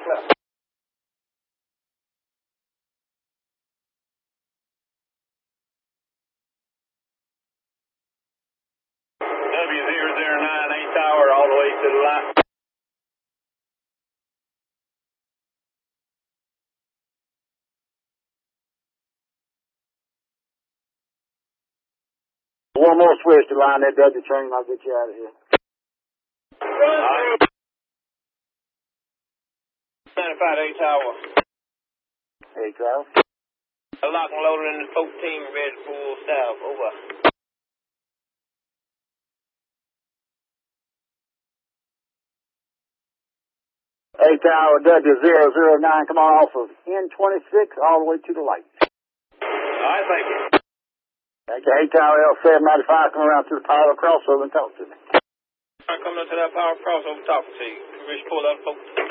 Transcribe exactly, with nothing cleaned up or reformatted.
left. W zero zero nine, eight tower, all the way to the line. One more switch to line that W train, I'll get you out of here. Right. ninety-five, eight tower. Hey, Kyle. Lock and loader in the fourteen, ready to pull south. Over. Hey, Tower, W zero zero nine, come on off of N twenty-six all the way to the light. All right, thank you. Okay, hey, Tower, L seven ninety-five, come around to the power crossover and talk to me. I'm coming up to that power crossover talking to you. Rich pull up, folks.